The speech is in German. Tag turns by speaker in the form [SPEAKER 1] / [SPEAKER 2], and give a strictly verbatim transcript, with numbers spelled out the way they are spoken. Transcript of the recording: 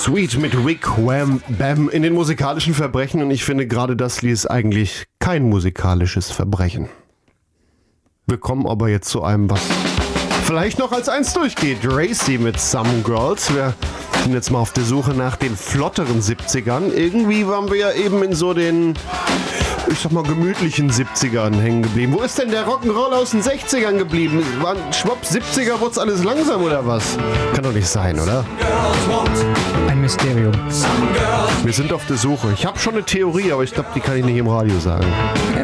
[SPEAKER 1] Sweet mit Rick Wham Bam in den musikalischen Verbrechen, und ich finde, gerade das Lied ist eigentlich kein musikalisches Verbrechen. Wir kommen aber jetzt zu einem, was vielleicht noch als eins durchgeht. Racy mit Some Girls. Wir sind jetzt mal auf der Suche nach den flotteren siebzigern. Irgendwie waren wir ja eben in so den, ich sag mal, gemütlichen siebzigern hängen geblieben. Wo ist denn der Rock'n'Roll aus den sechzigern geblieben? Waren schwupp, siebziger, wird's alles langsam oder was? Kann doch nicht sein, oder?
[SPEAKER 2] Ein Mysterium.
[SPEAKER 1] Wir sind auf der Suche. Ich habe schon eine Theorie, aber ich glaube, die kann ich nicht im Radio sagen.